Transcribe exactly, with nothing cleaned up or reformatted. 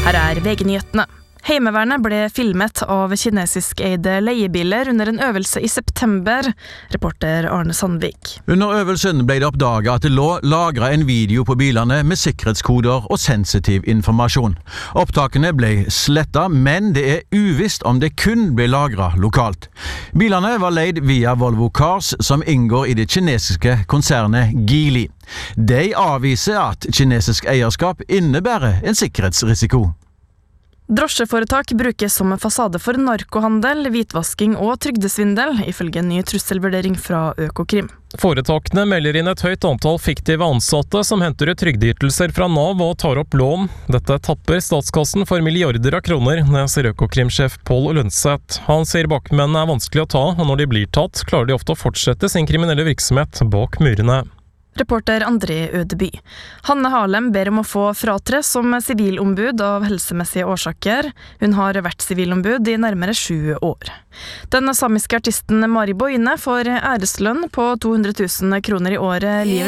Her er V G-nyhetene. Heimevernet ble filmet av kinesisk-eide leiebiler under en øvelse i september, reporter Arne Sandvik. Under øvelsen ble det oppdaget at det lå lagret en video på bilene med sikkerhetskoder og sensitiv informasjon. Opptakene ble slettet, men det er uvisst om det kun ble lagret lokalt. Bilene var leid via Volvo Cars, som inngår i det kinesiske konsernet Geely. De avviser at kinesisk eierskap innebærer en sikkerhetsrisiko. Drosjeforetak brukes som fasade for narkohandel, hvitvasking og trygdesvindel, ifølge en ny trusselvurdering fra Økokrim. Foretakene melder inn et høyt antall fiktive ansatte som henter ut trygdeytelser fra Nav og tar opp lån. Dette tapper statskassen for milliarder av kroner, det sier Økokrim-sjef Pål Lundseth. Han sier bakmennene er vanskelig å ta, og når de blir tatt, klarer de ofte å fortsette sin kriminelle virksomhet bak murene. Reporter André Ødeby. Hanne Harlem ber om å få fratre som sivilombud av helsemessige årsaker. Hun har vært sivilombud i nærmere sju år. Den samiske artisten Mari Boine får æreslønn på to hundre tusen kroner i året livet